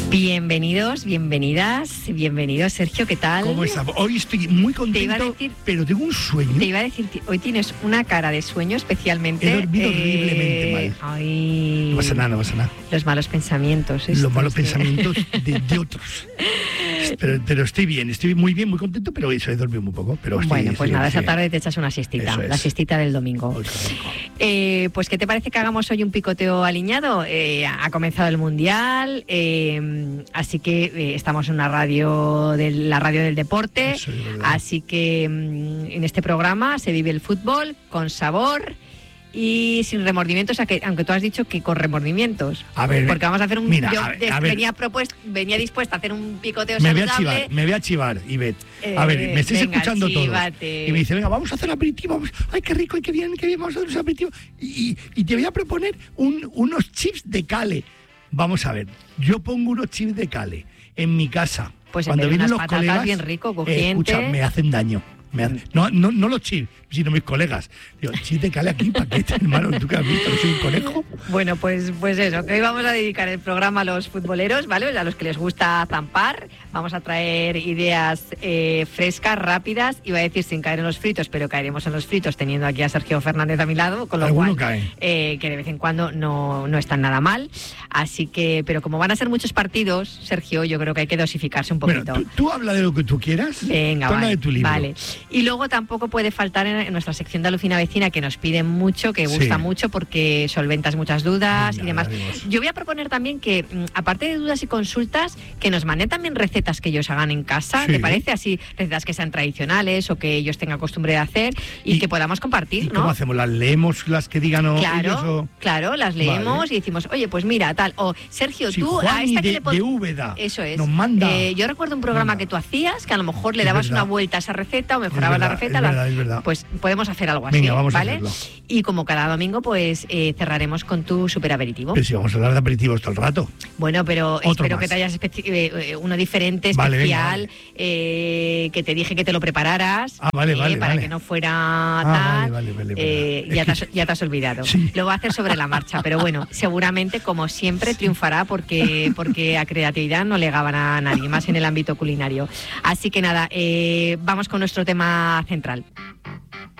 Bienvenidos, bienvenidas, bienvenidos, Sergio, ¿qué tal? ¿Cómo estás? Hoy estoy muy contento, pero tengo un sueño. Te iba a decir, hoy tienes una cara de sueño especialmente. He dormido horriblemente mal. Ay, No pasa nada, no pasa nada. Los malos pensamientos. Los malos pensamientos de otros. Pero estoy bien, estoy muy bien, muy contento, pero eso, he dormido muy poco. Pero bueno, pues nada, esa tarde te echas una siestita, la siestita del domingo. Pues, ¿qué te parece que hagamos hoy un picoteo aliñado? Ha comenzado el Mundial, así que estamos en la radio del deporte, así que en este programa se vive el fútbol con sabor y sin remordimientos, aunque tú has dicho que con remordimientos. A ver, porque vamos a hacer un... Mira, venía dispuesta a hacer un picoteo me saludable. Me voy a chivar, Ivette. A ver, me estáis escuchando todos. Y me dice, venga, vamos a hacer aperitivo. Ay, qué rico, y qué bien, vamos a hacer un aperitivo. Y te voy a proponer unos chips de cale. Vamos a ver, yo pongo unos chips de cale en mi casa. Pues cuando vienen los colegas, bien rico, crujiente. Escucha, me hacen daño. No los chips, sino mis colegas. Digo, chips de cale aquí, paquete, hermano, ¿tú qué has visto? ¿No soy un conejo? Bueno, pues eso, que hoy vamos a dedicar el programa a los futboleros, ¿vale? A los que les gusta zampar. Vamos a traer ideas frescas, rápidas, iba a decir sin caer en los fritos, pero caeremos en los fritos teniendo aquí a Sergio Fernández a mi lado, con lo cual que de vez en cuando no están nada mal. Así que, pero como van a ser muchos partidos, Sergio, yo creo que hay que dosificarse un poquito. Bueno, tú habla de lo que tú quieras. Venga, habla de tu libro. Vale. Y luego tampoco puede faltar en nuestra sección de Alucina Vecina, que nos piden mucho, que gusta mucho porque solventas muchas dudas y demás. Yo voy a proponer también que, aparte de dudas y consultas, que nos manden también recetas que ellos hagan en casa, ¿te parece? Así, recetas que sean tradicionales o que ellos tengan costumbre de hacer y que podamos compartir, ¿no? ¿Cómo hacemos? ¿Las leemos las que digan Claro, las leemos y decimos, oye, pues mira, tal. O, Sergio, tú Juan a esta de Úbeda eso es. Nos manda. Yo recuerdo un programa que tú hacías, que a lo mejor le dabas una vuelta a esa receta o mejorabas la receta. Es verdad. Pues podemos hacer algo así, ¿vale? Y como cada domingo, pues cerraremos con tu super aperitivo. Pero si vamos a hablar de aperitivos todo el rato. Bueno, pero espero que te hayas uno diferente, especial, que te dije que te lo prepararas. Para que no fuera tal. Ya te has olvidado. Sí. Lo va a hacer sobre la marcha, pero bueno, seguramente, como siempre, triunfará porque a creatividad no le gaban a nadie, más en el ámbito culinario. Así que nada, vamos con nuestro tema central.